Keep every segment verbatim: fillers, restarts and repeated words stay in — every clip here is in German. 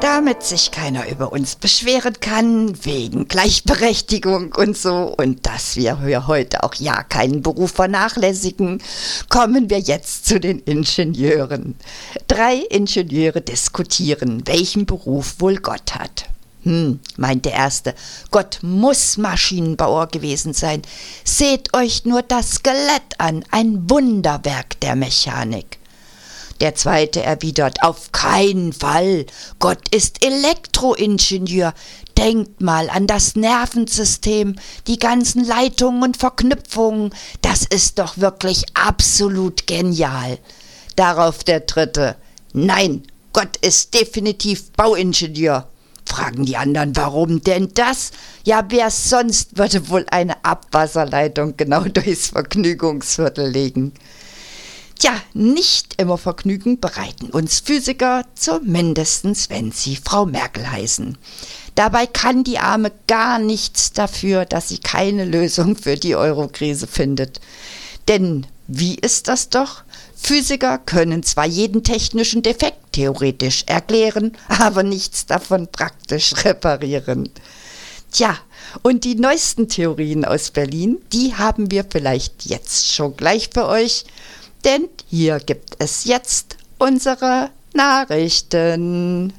damit sich keiner über uns beschweren kann, wegen Gleichberechtigung und so, und dass wir hier heute auch ja keinen Beruf vernachlässigen, kommen wir jetzt zu den Ingenieuren. Drei Ingenieure diskutieren, welchen Beruf wohl Gott hat. Hm, meint der Erste, Gott muss Maschinenbauer gewesen sein. Seht euch nur das Skelett an, ein Wunderwerk der Mechanik. Der Zweite erwidert, auf keinen Fall, Gott ist Elektroingenieur. Denkt mal an das Nervensystem, die ganzen Leitungen und Verknüpfungen, das ist doch wirklich absolut genial. Darauf der Dritte, nein, Gott ist definitiv Bauingenieur. Fragen die anderen, warum denn das? Ja, wer sonst würde wohl eine Abwasserleitung genau durchs Vergnügungsviertel legen? Tja, nicht immer Vergnügen bereiten uns Physiker, zumindest wenn sie Frau Merkel heißen. Dabei kann die Arme gar nichts dafür, dass sie keine Lösung für die Eurokrise findet. Denn wie ist das doch? Physiker können zwar jeden technischen Defekt theoretisch erklären, aber nichts davon praktisch reparieren. Tja, und die neuesten Theorien aus Berlin, die haben wir vielleicht jetzt schon gleich für euch, denn hier gibt es jetzt unsere Nachrichten.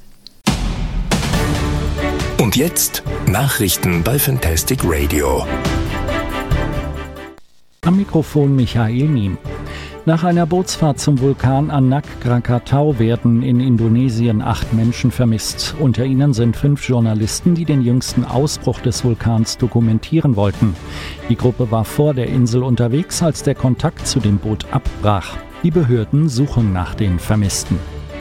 Und jetzt Nachrichten bei Fantastic Radio. Am Mikrofon Michael Miem. Nach einer Bootsfahrt zum Vulkan Anak Krakatau werden in Indonesien acht Menschen vermisst. Unter ihnen sind fünf Journalisten, die den jüngsten Ausbruch des Vulkans dokumentieren wollten. Die Gruppe war vor der Insel unterwegs, als der Kontakt zu dem Boot abbrach. Die Behörden suchen nach den Vermissten.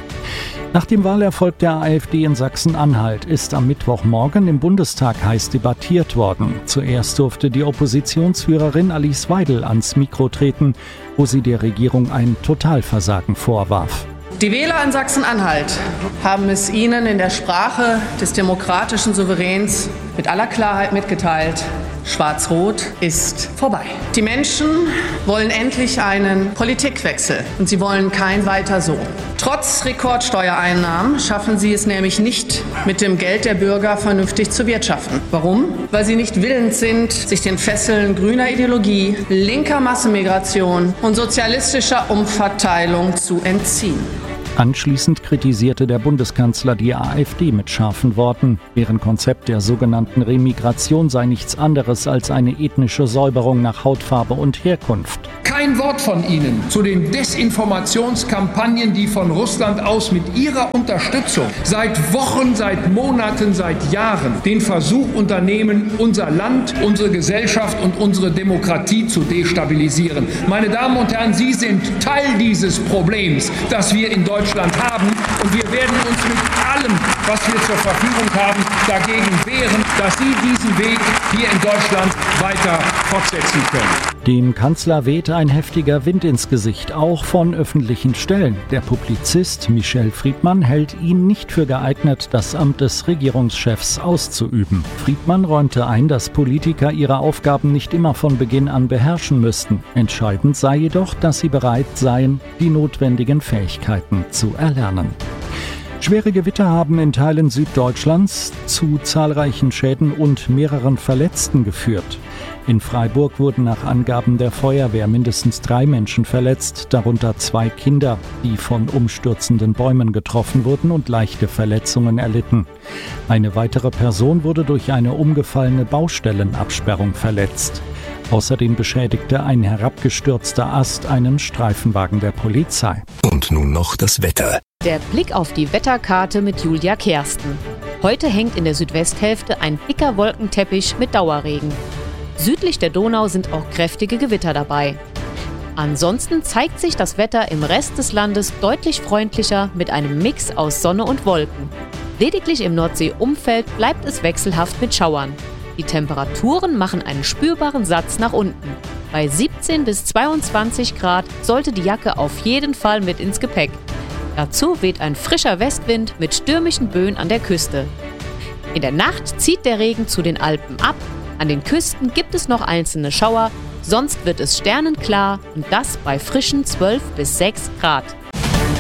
Nach dem Wahlerfolg der AfD in Sachsen-Anhalt ist am Mittwochmorgen im Bundestag heiß debattiert worden. Zuerst durfte die Oppositionsführerin Alice Weidel ans Mikro treten, wo sie der Regierung ein Totalversagen vorwarf. Die Wähler in Sachsen-Anhalt haben es Ihnen in der Sprache des demokratischen Souveräns mit aller Klarheit mitgeteilt. Schwarz-Rot ist vorbei. Die Menschen wollen endlich einen Politikwechsel und sie wollen kein weiter so. Trotz Rekordsteuereinnahmen schaffen sie es nämlich nicht, mit dem Geld der Bürger vernünftig zu wirtschaften. Warum? Weil sie nicht willens sind, sich den Fesseln grüner Ideologie, linker Massenmigration und sozialistischer Umverteilung zu entziehen. Anschließend kritisierte der Bundeskanzler die AfD mit scharfen Worten. Deren Konzept der sogenannten Remigration sei nichts anderes als eine ethnische Säuberung nach Hautfarbe und Herkunft. Kein Wort von Ihnen zu den Desinformationskampagnen, die von Russland aus mit Ihrer Unterstützung seit Wochen, seit Monaten, seit Jahren den Versuch unternehmen, unser Land, unsere Gesellschaft und unsere Demokratie zu destabilisieren. Meine Damen und Herren, Sie sind Teil dieses Problems, das wir in Deutschland haben, und wir werden uns mit allem, was wir zur Verfügung haben, dagegen wehren, dass Sie diesen Weg hier in Deutschland weiter fortsetzen können. Dem Kanzler weht ein heftiger Wind ins Gesicht, auch von öffentlichen Stellen. Der Publizist Michel Friedmann hält ihn nicht für geeignet, das Amt des Regierungschefs auszuüben. Friedmann räumte ein, dass Politiker ihre Aufgaben nicht immer von Beginn an beherrschen müssten. Entscheidend sei jedoch, dass sie bereit seien, die notwendigen Fähigkeiten zu erlernen. Schwere Gewitter haben in Teilen Süddeutschlands zu zahlreichen Schäden und mehreren Verletzten geführt. In Freiburg wurden nach Angaben der Feuerwehr mindestens drei Menschen verletzt, darunter zwei Kinder, die von umstürzenden Bäumen getroffen wurden und leichte Verletzungen erlitten. Eine weitere Person wurde durch eine umgefallene Baustellenabsperrung verletzt. Außerdem beschädigte ein herabgestürzter Ast einen Streifenwagen der Polizei. Und nun noch das Wetter. Der Blick auf die Wetterkarte mit Julia Kersten. Heute hängt in der Südwesthälfte ein dicker Wolkenteppich mit Dauerregen. Südlich der Donau sind auch kräftige Gewitter dabei. Ansonsten zeigt sich das Wetter im Rest des Landes deutlich freundlicher mit einem Mix aus Sonne und Wolken. Lediglich im Nordseeumfeld bleibt es wechselhaft mit Schauern. Die Temperaturen machen einen spürbaren Satz nach unten. Bei siebzehn bis zweiundzwanzig Grad sollte die Jacke auf jeden Fall mit ins Gepäck. Dazu weht ein frischer Westwind mit stürmischen Böen an der Küste. In der Nacht zieht der Regen zu den Alpen ab. An den Küsten gibt es noch einzelne Schauer, sonst wird es sternenklar und das bei frischen zwölf bis sechs Grad.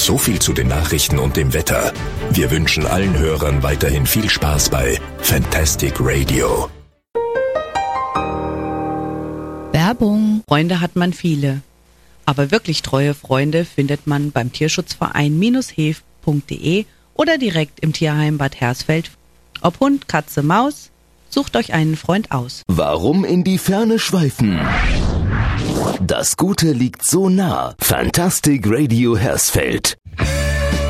So viel zu den Nachrichten und dem Wetter. Wir wünschen allen Hörern weiterhin viel Spaß bei Fantastic Radio. Werbung. Freunde hat man viele. Aber wirklich treue Freunde findet man beim Tierschutzverein hev punkt de oder direkt im Tierheim Bad Hersfeld. Ob Hund, Katze, Maus, sucht euch einen Freund aus. Warum in die Ferne schweifen? Das Gute liegt so nah. Fantastic Radio Hersfeld.